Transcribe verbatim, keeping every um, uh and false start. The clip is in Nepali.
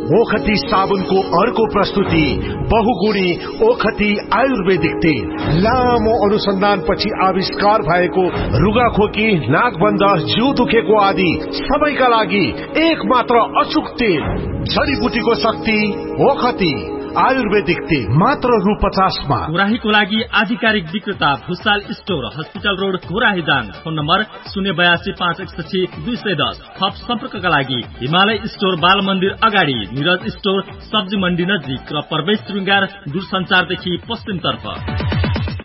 ओखती साबुनको अर्को प्रस्तुति बहुगुणी ओखती आयुर्वेदिक तेल। लामो अनुसन्धानपछि आविष्कार भएको रुगाखोकी, नाकबन्ध, जिउ दुखेको आदि सबैका लागि एक मात्र अचुक तेल। जडीबुटीको शक्ति ओखती आयुर्वेदिक तेल मात्र रु पचासमा। घोराहीको लागि आधिकारिक विक्रेता Bhusal store, hospital road, Ghorahi Dang. Phone number शून्य बयासी पाँच एकसठी दुई सय दस। थप सम्पर्कका लागि हिमालय स्टोर, बाल मन्दिर अगाडि, निरज स्टोर, सब्जी मण्डी नजिक र प्रवेश श्रृंगार दूरसञ्चारदेखि पश्चिम तर्फ।